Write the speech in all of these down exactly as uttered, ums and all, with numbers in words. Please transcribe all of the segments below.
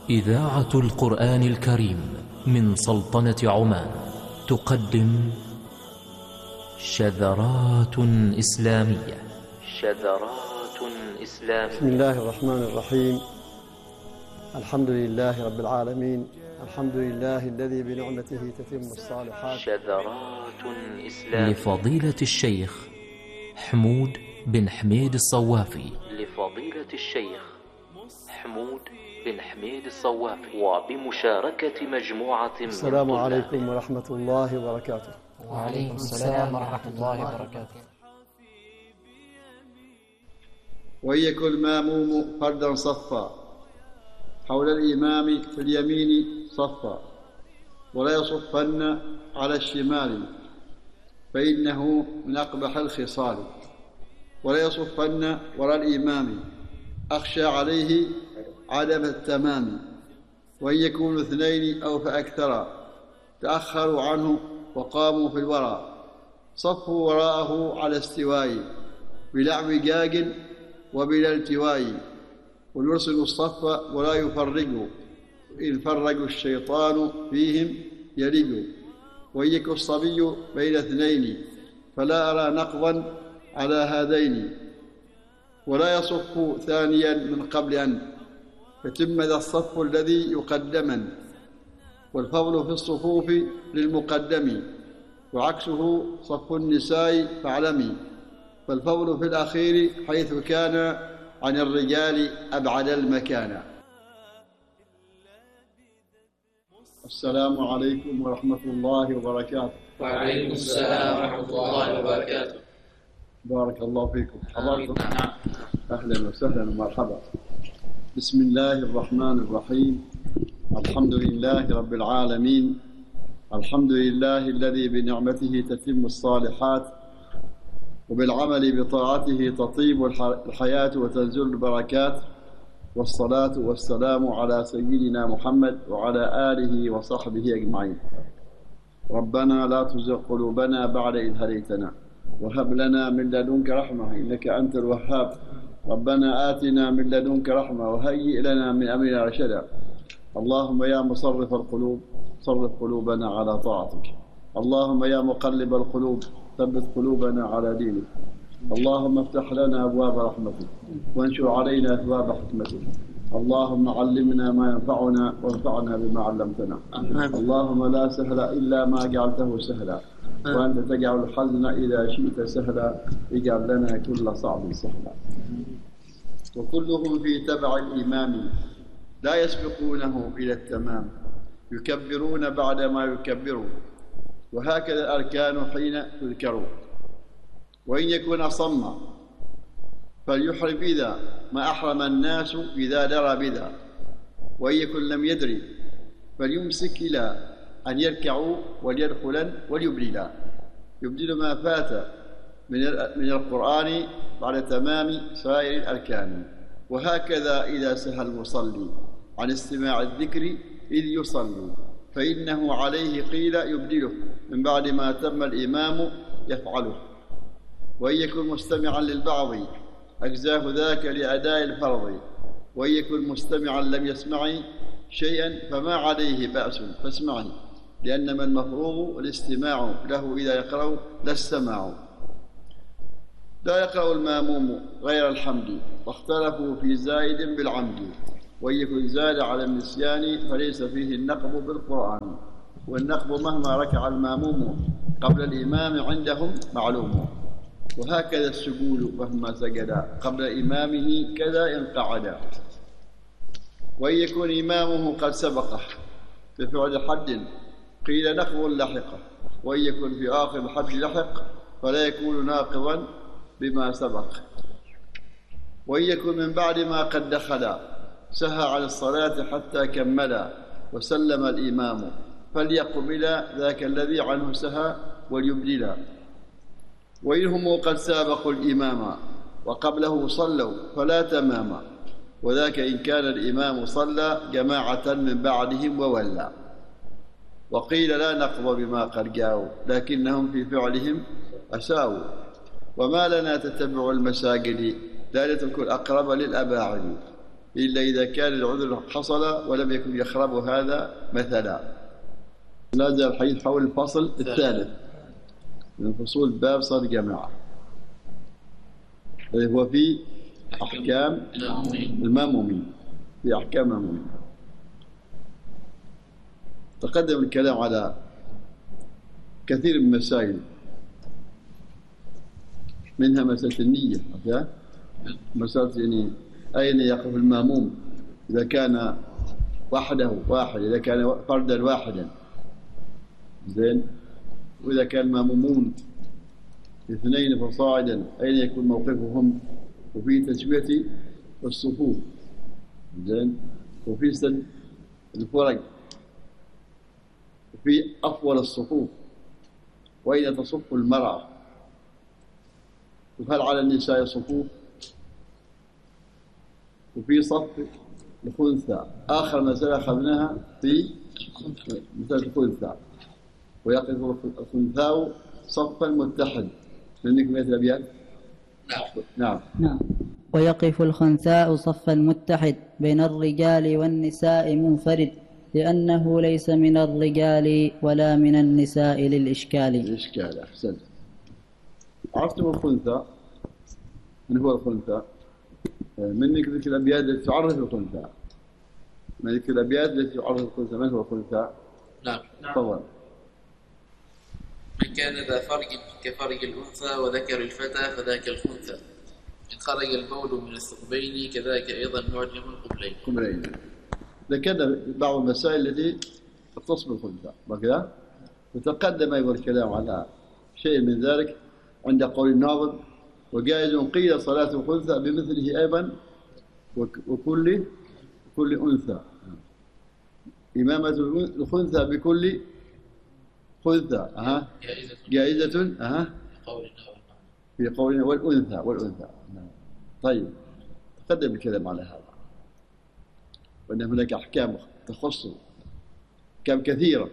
إذاعة القرآن الكريم من سلطنة عمان تقدم شذرات إسلامية. شذرات إسلامية. بسم الله الرحمن الرحيم. الحمد لله رب العالمين. الحمد لله الذي بنعمته تتم الصالحات. شذرات إسلامية لفضيلة الشيخ حمود بن حميد الصوافي. لفضيلة الشيخ حمود بن حميد الصوافي وبمشاركة مجموعة من السلام عليكم ورحمة الله وبركاته. وعليكم السلام ورحمة الله وبركاته. ويكن الماموم فردا صفا حول الإمام في اليمين صفا ولا يصفن على الشمال فإنه من أقبح الخصال، ولا يصفن وراء الإمام أخشى عليه عدم التمام، وإن يكونوا اثنين أو فأكثر تأخروا عنه وقاموا في الورى صفوا وراءه على استواء بلا اعوجاج وبلا التواء، ويرسل الصف ولا يفرقوا إن فرقوا الشيطان فيهم يلجوا، وإن يكن الصبي بين اثنين فلا أرى نقضا على هذين، ولا يصف ثانيا من قبل أن يتم ذا الصف الذي يقدما، والفضل في الصفوف للمقدم وعكسه صف النساء فاعلمي، فالفضل في الأخير حيث كان عن الرجال أبعد المكان. السلام عليكم ورحمة الله وبركاته. وعليكم السلام ورحمة الله وبركاته. بارك الله فيكم. حضرتم. أهلا وسهلا ومرحبا. بسم الله الرحمن الرحيم. الحمد لله رب العالمين. الحمد لله الذي بنعمته تتم الصالحات وبالعمل بطاعته تطيب الحياة وتنزل البركات، والصلاة والسلام على سيدنا محمد وعلى آله وصحبه أجمعين. ربنا لا تزغ قلوبنا بعد إذ هديتنا وهب لنا من لدنك رحمة إنك أنت الوهاب. ربنا آتنا من لدنك رحمة وهيئ لنا من أمرنا رشدا. اللهم يا مصرف القلوب صرف قلوبنا على طاعتك. اللهم يا مقلب القلوب ثبت قلوبنا على دينك. اللهم افتح لنا أبواب رحمتك وانشر علينا أبواب حكمتك. اللهم علمنا ما ينفعنا وانفعنا بما علمتنا. اللهم لا سهل إلا ما جعلته سهلا، وأنت تجعل الحزن إذا شئت سهلا، اجعل لنا كل صعب سهلا. وكلهم في تبع الإمام لا يسبقونه إلى التمام، يكبرون بعد ما يكبروا، وهكذا الأركان حين تذكروا. وإن يكون أصم فليحرم إذا ما أحرم الناس إذا درى بذا، وإن يكن لم يدري فليمسك إلى أن يركعوا وليدخلا وليبدلا، يبدل ما فات من القرآن بعد تمام سائر الأركان. وهكذا إذا سهى المصلي عن استماع الذكر إذ يصلي فإنه عليه قيل يبدله من بعد ما تم الإمام يفعله. وإن يكن مستمعا للبعض أجزاه ذاك لأداء الفرض، وإن يكن مستمعا لم يسمع شيئا فما عليه بأس فاسمعه، لأنما المفروض الاستماع له إذا يقرأ لا السماع. لا يقرأ الماموم غير الحمد، واختلفوا في زائد بالعمد، وإن يكن زاد على النسيان فليس فيه النقب بالقرآن، والنقب مهما ركع الماموم قبل الإمام عندهم معلوم. وهكذا السجود مهما سجد قبل إمامه كذا إن قعد. وإن يكون إمامه قد سبقه في فعل حد قيل نقب لحقه، وإن يكن في آخر الحد لحق فلا يكون ناقضا بما سبق. وإن يكن من بعد ما قد دخل سهى عن الصلاة حتى كمل وسلم الإمام فليقبل ذاك الذي عنه سهى وليبدلا. وإنهم قد سابقوا الإمام وقبله صلوا فلا تماما، وذاك إن كان الإمام صلى جماعة من بعدهم وولى. وقيل لا نقض بما قد جاءوا لكنهم في فعلهم أساءوا. وما لنا تتبع المساجد لا نترك الأقرب للأباعد، إلا إذا كان العذر حصل ولم يكن يخرب هذا مثلا. لا زال الحديث حول الفصل الثالث من فصول باب صلاة الجماعة الذي هو في أحكام المأمومين، في أحكام المأمومين. تقدم الكلام على كثير من المسائل، منها مسألة النية، مسألة يعني أين يقف المأموم إذا كان وحده واحد، إذا كان فردا واحدا زين، وإذا كان مأمومون اثنين فصاعدا أين يكون موقفهم، وفي تسوية الصفوف زين، وفي سد الفرق، وفي أفضل الصفوف، وأين تصف المرأة، وهل على النساء صفوف، وفي صف الخنثى. آخر مسألة أخذناها في مسألة الخنثى، ويقف الخنثى صفا متحد. منكم مثل أبيات؟ نعم نعم. ويقف الخنثاء صفا متحد بين الرجال والنساء منفرد، لأنه ليس من الرجال ولا من النساء للإشكال. الإشكال أحسن. عرفتم الخنثى؟ من هو الخنثى؟ من ذكر الأبيات التي تعرف الخنثى، من ذكر الأبيات التي تعرف الخنثى. من هو الخنثى؟ نعم. تفضل. من كان ذا فرج كفرج الأنثى وذكر الفتى فذاك الخنثى، إن خرج البول من الثقبين كذاك أيضا معجم القبلين. قبلين. ذكرنا بعض المسائل التي تختص بالخنثى وكذا، وتقدم أيضا الكلام على شيء من ذلك عند قول الناظم: وجائز قيل صلاة الخنثى بمثله أيضا وكل كل أنثى. إمامة الخنثى بكل خنثى أها جائزة أها في قولنا والأنثى والأنثى. طيب، تقدم الكلام على هذا، وأن هناك أحكام تخص أحكام كثيرة،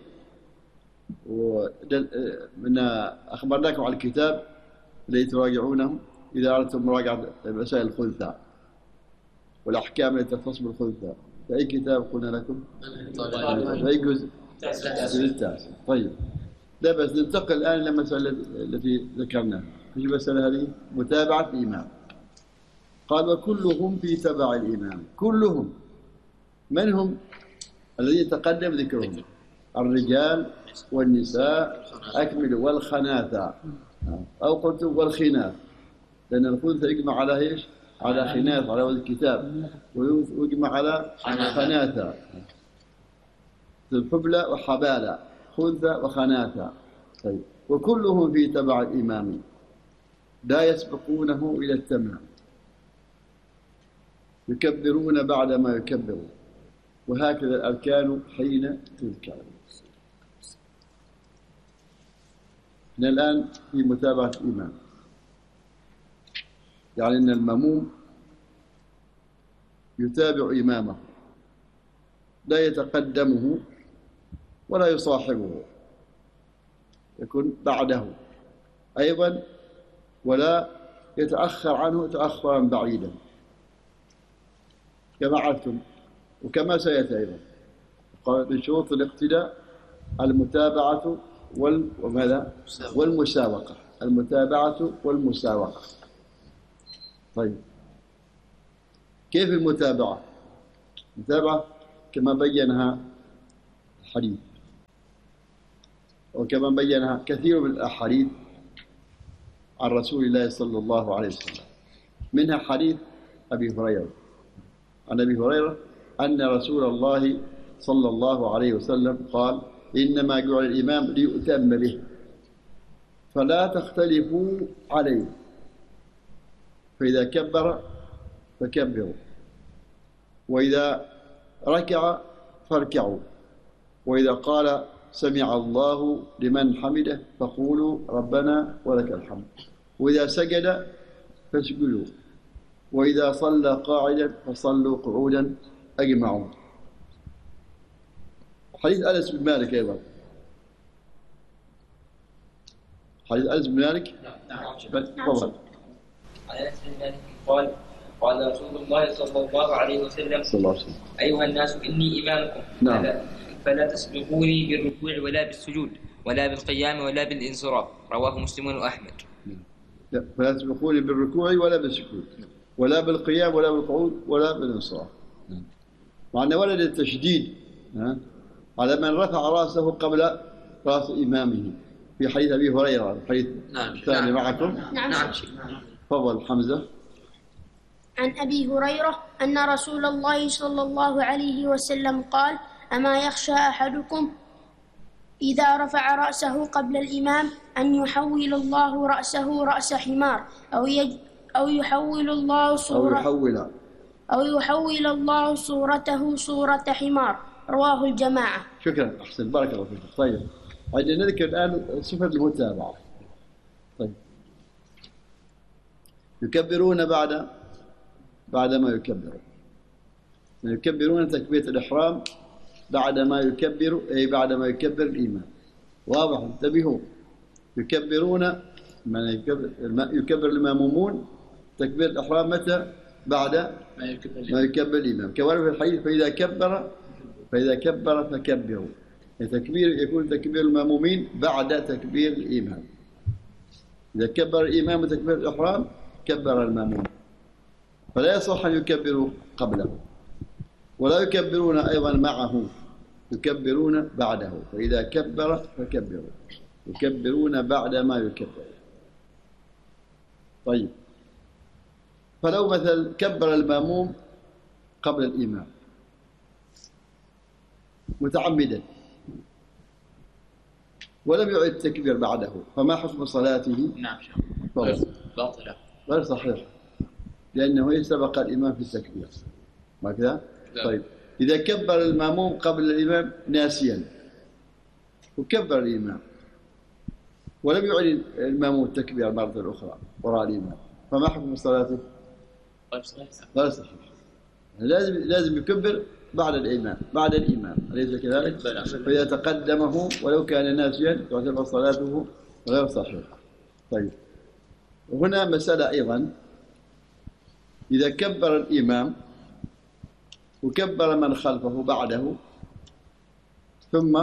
ومن أخبرناكم على الكتاب الذي تراجعونه إذا أردتم مراجعة مسائل الخنثى والأحكام التي تختص بالخنثى. في أي كتاب قلنا لكم؟ في أي جزء؟ التاسع. طيب، لا بس ننتقل الآن إلى المسألة التي ذكرناها. إيش المسألة هذه؟ متابعة الإمام. قال: وكلهم في تبع الإمام. كلهم من هم؟ الذين تقدم ذكرهم: الرجال والنساء أكملوا، والخناثة، أو قلت والخناث، لأن الخنثى يجمع على إيش؟ على خناث على وزن الكتاب، ويجمع على خناثة، الحبلى وحبالة، خنثى وخناثة. طيب، وكلهم في تبع الإمام لا يسبقونه إلى التمام، يكبرون بعد ما يكبرون، وهكذا الأركان حين تذكر. احنا الآن في متابعة الإمام، يعني أن المأموم يتابع إمامه، لا يتقدمه ولا يصاحبه، يكون بعده أيضا، ولا يتأخر عنه تأخرا بعيدا كما عرفتم، وكما سيأتي أيضا. قال: من شروط الاقتداء المتابعة وماذا؟ والمساوقة. المتابعة والمساوقة. طيب، كيف المتابعة؟ المتابعة كما بينها الحديث، وكما بينها كثير من الأحاديث عن رسول الله صلى الله عليه وسلم، منها حديث أبي هريرة عن أبي هريرة أن رسول الله صلى الله عليه وسلم قال: إنما جعل الإمام ليؤتم به فلا تختلفوا عليه، فإذا كبر فكبروا، وإذا ركع فاركعوا، وإذا قال سمع الله لمن حمده فقولوا ربنا ولك الحمد، وإذا سجد فاسجدوا، وإذا صلى قاعدا فصلوا قعودا أجمعون. حديث أنس بن مالك أيضا، حديث أنس بن مالك. نعم. تفضل. عن أنس بن مالك قال: قال رسول الله صلى الله عليه وسلم صلى الله عليه وسلم أيها الناس إني إمامكم نعم. فلا, فلا تسبقوني بالركوع ولا بالسجود ولا بالقيام ولا بالانصراف. رواه مسلم وأحمد. لا، فلا تسبقوني بالركوع ولا بالسجود ولا بالقيام ولا بالقعود ولا بالانصراف. مع أن ورد التشديد على من رفع رأسه قبل رأس إمامه في حديث أبي هريرة الحديث نعم. الثاني نعم. معكم. نعم. نعم. تفضل حمزة. عن أبي هريرة أن رسول الله صلى الله عليه وسلم قال: أما يخشى أحدكم إذا رفع رأسه قبل الإمام أن يحول الله رأسه رأس حمار أو يج أو يحول الله أو صورة يحول أو يحول الله صورته صورة حمار. رواه الجماعة. شكرا، أحسن، بارك الله فيك. طيب، عندنا نذكر الآن صفة المتابعة. طيب، يكبرون بعد بعد ما يكبرون يكبرون تكبيرة الإحرام بعد ما يكبر، أي بعد ما يكبر الإمام. واضح؟ انتبهوا، يكبرون من يكبر, يكبر المامومون تكبير الإحرام متى؟ بعد ما يكبر ما يكبر الإمام، كما في الحديث: فإذا كبر فإذا كبر فكبروا. التكبير يكون تكبير المامومين بعد تكبير الإمام. إذا كبر الإمام تكبير الإحرام كبر الماموم، فلا يصح أن يكبروا قبله، ولا يكبرون أيضا معه، يكبرون بعده. فإذا كبر فكبروا، يكبرون بعد ما يكبر. طيب، فلو مثل كبر الماموم قبل الإمام متعمدا ولم يعد التكبير بعده، فما حكم صلاته؟ نعم. طبعا. باطلة. غير صحيح، لأنه سبق الإمام في التكبير، ما كذا؟ طيب، إذا كبر الماموم قبل الإمام ناسيا وكبر الإمام ولم يعلن الماموم التكبير مرة أخرى وراء الإمام، فما حكم صلاته؟ غير صحيح. غير صحيح، لازم لازم يكبر بعد الإمام بعد الإمام أليس كذلك؟ فإذا تقدمه ولو كان ناسيا تعتبر صلاته غير صحيحة. طيب، وهنا مسألة أيضا: إذا كبر الإمام وكبر من خلفه بعده ثم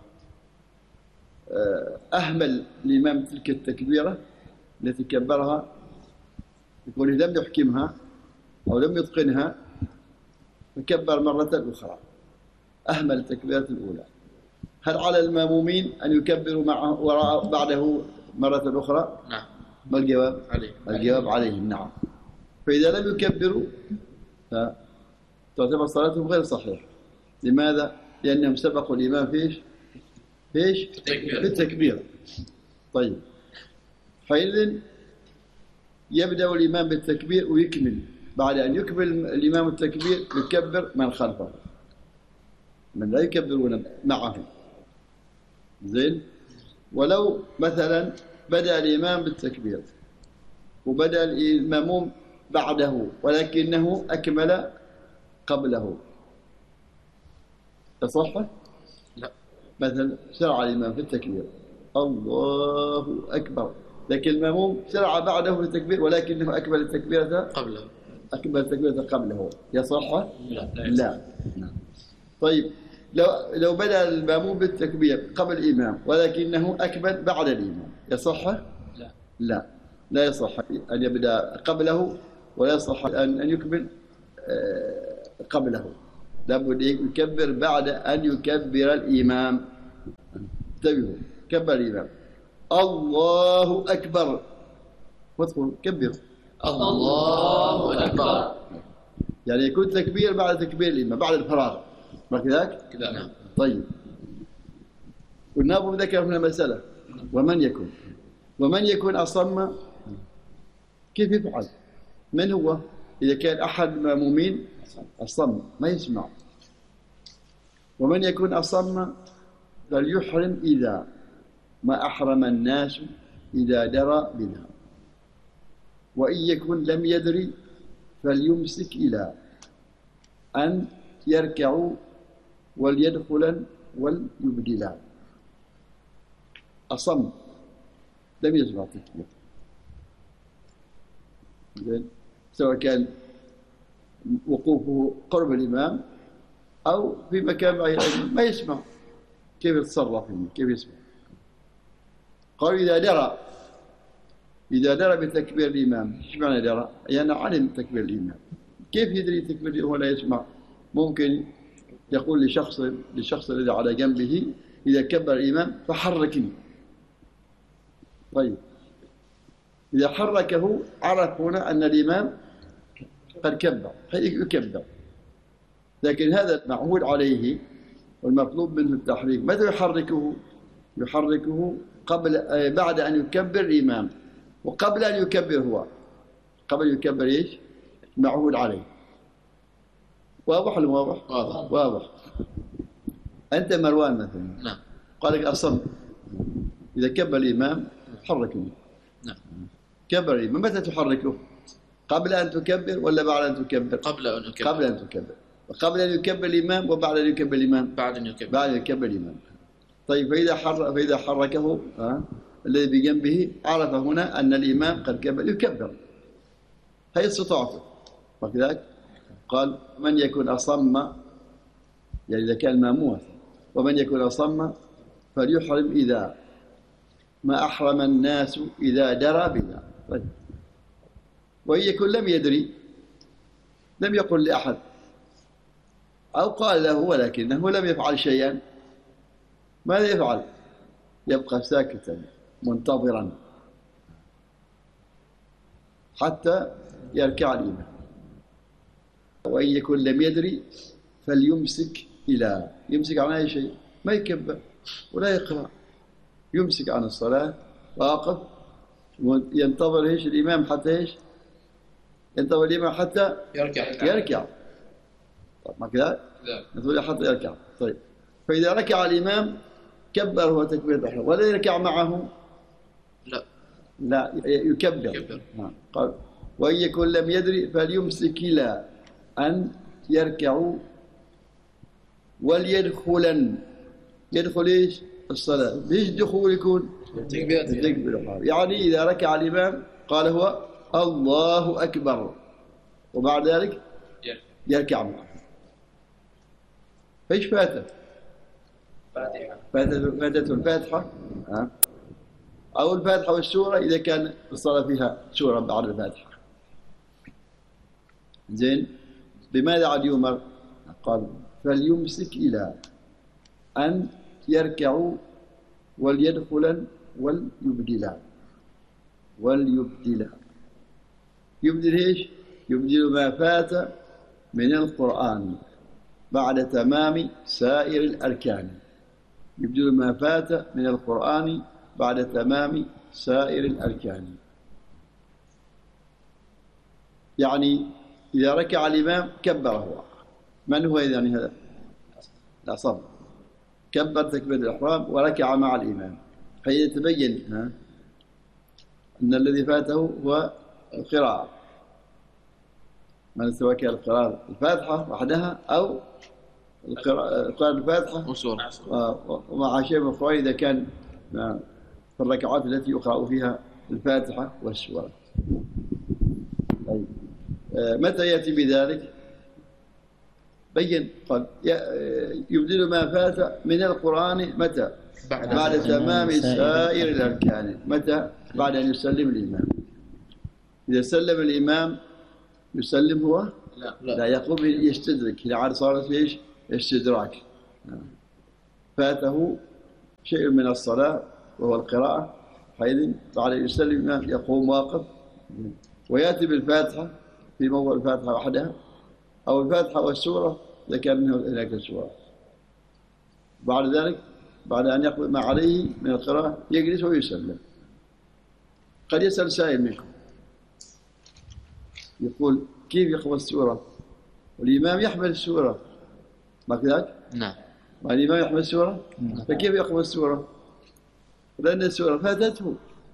أهمل الإمام تلك التكبيرة التي كبرها، يقول لم يحكمها أو لم يتقنها فكبر مرة أخرى، أهمل التكبيرة الأولى، هل على المامومين أن يكبروا معه وراء بعده مرة أخرى؟ نعم. ما الجواب؟ عليه. الجواب عليهم نعم. فإذا لم يكبروا فتعتبر صلاتهم غير صحيحة. لماذا؟ لأنهم سبقوا الإمام فيش؟ فيش؟ التكبير. في التكبير. طيب، حينئذ يبدأ الإمام بالتكبير ويكمل، بعد أن يكمل الإمام التكبير يكبر من خلفه، من لا يكبرون معه. زين؟ ولو مثلا بدأ الإمام بالتكبير وبدأ الماموم بعده ولكنه أكمل قبله، يصح؟ لا. مثلا شرع الإمام في التكبير الله أكبر، لكن الماموم شرع بعده في التكبير ولكنه أكمل التكبيرة قبله أكمل التكبيرة قبله، يصح؟ لا. لا. لا. طيب، لو لو بدأ الماموم بالتكبير قبل الإمام ولكنه أكمل بعد الإمام، يصح؟ لا. لا، لا يصح أن يبدأ قبله ولا يصح أن أن يكمل قبله، لابد يكبر بعد أن يكبر الإمام. انتبهوا، كبر الإمام الله أكبر وادخل كبر الله أكبر، يعني يكون تكبير بعد تكبير الإمام بعد الفراغ، ما كذاك؟ كذا. نعم. طيب، والناظم ذكر هنا مسألة: ومن يكون ومن يكون أصم كيف يفعل؟ من هو؟ إذا كان أحد المأمومين أصم ما يسمع، ومن يكون أصم فليحرم إذا ما أحرم الناس إذا درى بها، وإن يكن لم يدري فليمسك إلى أن يركعوا وليدخلا وليبدلا. أصم لم يسمع التكبير، سواء كان وقوفه قرب الإمام أو في مكان بعيد ما يسمع، كيف يتصرف فيه؟ كيف يسمع؟ قالوا إذا درى إذا درى بتكبير الإمام. إيش معنى درى؟ يعني علم تكبير الإمام. كيف يدري تكبير الإمام ولا يسمع؟ ممكن يقول لشخص للشخص الذي على جنبه إذا كبر الإمام فحركني. طيب إذا حركه عرف هنا أن الإمام قد كبر، يكبر. لكن هذا معهود عليه والمطلوب منه التحريك. متى يحركه؟ يحركه قبل بعد أن يكبر الإمام وقبل أن يكبر هو. قبل يكبر إيش؟ معهود عليه. واضح ولا واضح؟ واضح. واضح. أنت مروان مثلا. نعم. قال لك أصلا إذا كبر الإمام حركني. نعم. كبر الإمام. متى تحركه؟ قبل أن تكبر ولا بعد أن تكبر؟ قبل أن يكبر. قبل أن تكبر. وقبل أن يكبر الإمام وبعد أن يكبر الإمام؟ بعد أن يكبر. بعد أن يكبر الإمام. طيب فإذا حر فإذا حركه ها الذي بجنبه عرف هنا أن الإمام قد كبر يكبر. هي استطاعته. وكذلك قال من يكون أصم، يعني إذا كان ماموث، ومن يكون أصم فليحرم إذا ما أحرم الناس إذا درى بنا. طيب. وإن يكن لم يدري لم يقل لأحد أو قال له ولكنه لم يفعل شيئا، ماذا يفعل؟ يبقى ساكتا منتظرا حتى يركع الإمام. وإن يكن لم يدري فليمسك إلى يمسك عن أي شيء، ما يكبر ولا يقرأ، يمسك عن الصلاة واقف ينتظر إيش الإمام حتى إيش؟ ينتظر الإمام حتى يركع. يركع. طيب ما كذا؟ نقول حتى يركع. طيب فإذا ركع الإمام كبر هو تكبير الإحرام ولا يركع معه؟ لا لا يكبر. يكبر. قال وإن يكن لم يدري فليمسك إلى أن يركعوا وليدخلن. يدخل إيش؟ الصلاة. ليش دخول يكون؟ تكبير الإحرام. يعني إذا ركع الإمام قال هو الله أكبر وبعد ذلك يركع معه. فإيش فاته؟ فاتته فاتته الفاتحة أو الفاتحة والسورة إذا كان الصلاة فيها سورة بعد الفاتحة. زين. بماذا عاد يؤمر؟ قال فليمسك إلى أن يركعوا وليدخلن وليبدلان. وليبدلان يبدل إيش؟ يبدل ما فات من القرآن بعد تمام سائر الأركان. يبدل ما فات من القرآن بعد تمام سائر الأركان. يعني إذا ركع الإمام كبر هو. من هو إذن هذا؟ لا صبر. كبر تكبير الإحرام وركع مع الإمام. فيتبين أن الذي فاته هو القراءة. من سواء كان القراءة الفاتحة وحدها أو القراءة الفاتحة وسورة ومع شيء من القرآن إذا كان في الركعات التي يقرأ فيها الفاتحة والسورة. طيب متى يأتي بذلك؟ بين قال يبدل ما فات من القرآن متى؟ بعد, بعد تمام سائر الأركان. متى؟ بعد أن يسلم الإمام. إذا سلم الإمام يسلم هو؟ لا لا يقوم يستدرك. إذا عاد صارت إيش؟ استدراك. فاته شيء من الصلاة وهو القراءة، حيث بعد أن يسلم الإمام يقوم واقف ويأتي بالفاتحة في موضع الفاتحة وحدها أو الفاتحة والسورة إذا كان منه هناك السورة. بعد ذلك بعد أن يقضي ما عليه من القراءة يجلس ويسلم. قد يسأل سائل منكم يقول كيف يقرأ السورة والإمام يحمل السورة؟ ما كذلك؟ نعم. والإمام يحمل السورة؟ نعم. فكيف يقرأ السورة؟ لأن السورة فاتته.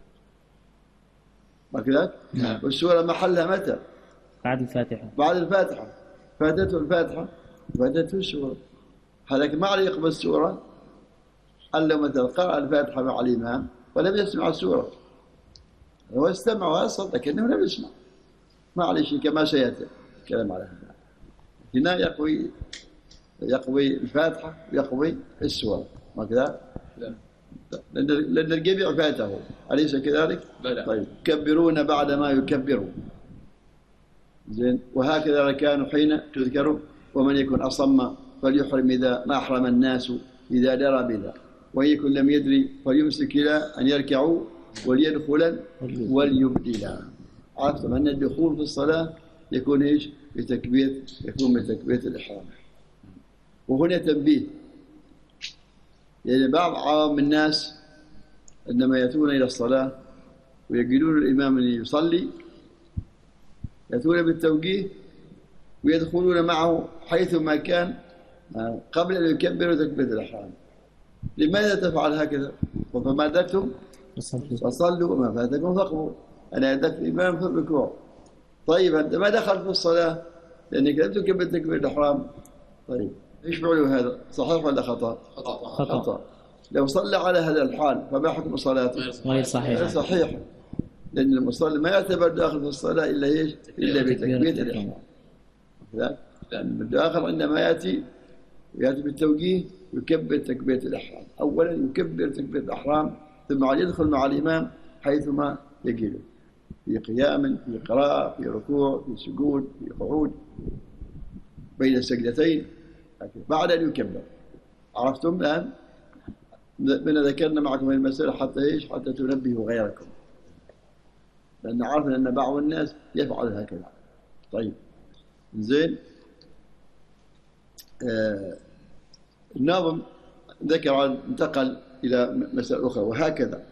ما كذلك؟ نعم. والسورة محلها متى؟ بعد الفاتحة. بعد الفاتحة. فاتته الفاتحة فاتته السورة. هذاك ما عليه يقرأ السورة إلا مثلا قرأ الفاتحة مع الإمام ولم يسمع السورة. هو استمع وأصل لكنه لم يسمع. ما عليه شيء كما سيأتي الكلام على هذا. هنا يقوي يقوي الفاتحة ويقوي السورة، ما كذا؟ لا، لأن الجميع فاته، أليس كذلك؟ لا. طيب، يكبرون بعد ما يكبروا. زين، وهكذا كانوا حين تذكروا. ومن يكن أصم فليحرم إذا ما أحرم الناس إذا درى بذا، وإن يكن لم يدري فليمسك إلى أن يركعوا وليدخلا وليبدلا. عرفتم أن الدخول في الصلاة يكون إيش؟ بتكبير، يكون بتكبيرة الإحرام. وهنا تنبيه، يعني بعض عوام الناس عندما يأتون إلى الصلاة ويجدون الإمام يصلي يأتون بالتوجيه ويدخلون معه حيثما كان قبل أن يكبروا تكبيرة الإحرام. لماذا تفعل هكذا؟ فما أدركتم فصلوا وما فاتكم فاقضوا. أنا أدركت الإمام في الركوع، طيب أنت ما دخلت في الصلاة لأنك لم تكبر تكبيرة الإحرام، طيب إيش فعلوا هذا؟ صحيح ولا خطأ؟ خطأ. خطأ. لو صلى على هذا الحال فما حكم صلاته؟ غير صحيح. غير صحيح، لأن المصلي ما يعتبر داخل في الصلاة إلا إيش؟ إلا بتكبيرة الإحرام. لأن الداخل عندما يأتي يأتي بالتوجيه يكبر تكبيرة الإحرام. أولا يكبر تكبيرة الإحرام، ثم يدخل مع الإمام حيثما يجده، في قيام، في قراءة، في ركوع، في سجود، في قعود، بين السجدتين بعد أن يكبر. عرفتم الآن؟ من ذكرنا معكم المسألة حتى إيش؟ حتى تنبهوا غيركم، لأن عرفنا أن بعض الناس يفعل هكذا. طيب زين. آه الناظم ذكر انتقل إلى مسألة أخرى، وهكذا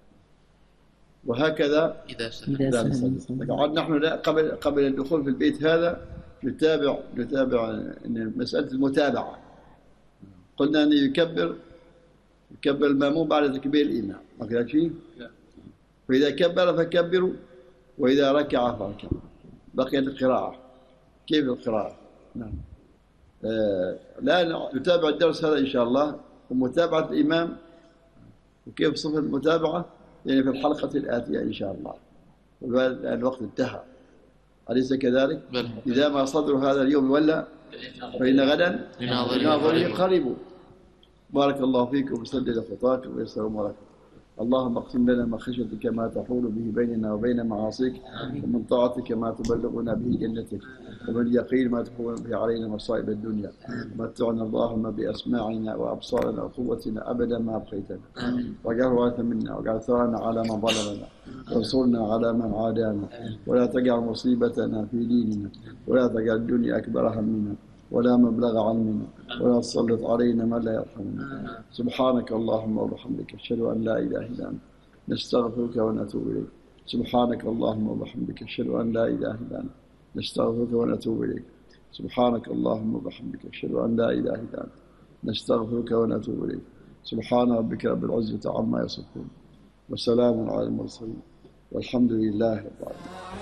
وهكذا إذا سلم. قعد نحن لا قبل قبل الدخول في البيت هذا نتابع نتابع إن مسألة المتابعة. قلنا أن يكبر يكبر المأموم بعد تكبير الإمام، ما كذا شيء؟ فإذا كبر فكبروا، وإذا ركع فركعوا. بقيت القراءة. كيف القراءة؟ نعم. آه لا نتابع الدرس هذا إن شاء الله، ومتابعة الإمام وكيف صفة المتابعة يعني في الحلقة الآتية إن شاء الله. الوقت انتهى، أليس كذلك؟ إذا ما صدر هذا اليوم ولا فإن غدا لناظره قريب. بارك الله فيكم وسدد خطاكم ويسر أموركم. اللهم اقسم لنا من خشيتك ما تحول به بيننا وبين معاصيك، ومن طاعتك ما تبلغنا به جنتك، ومن اليقين ما تهون به علينا مصائب الدنيا. متعنا اللهم بأسماعنا وأبصارنا وقوتنا أبدا ما أبقيتنا، واجعله وارثا منا، واجعل ثارنا على من ظلمنا، وانصرنا على من عادانا، ولا تجعل مصيبتنا في ديننا، ولا تجعل الدنيا أكبر همنا ولا مبلغ علمنا، ولا تسلط علينا من لا يرحمنا. سبحانك اللهم وبحمدك أشهد أن لا إله إلا أنت نستغفرك ونتوب إليك. سبحانك اللهم وبحمدك أشهد أن لا إله إلا أنت نستغفرك ونتوب إليك. سبحانك اللهم وبحمدك أشهد أن لا إله إلا أنت نستغفرك ونتوب إليك. سبحان ربك رب العزة عما يصفون، وسلام على المرسلين، والحمد لله رب العالمين.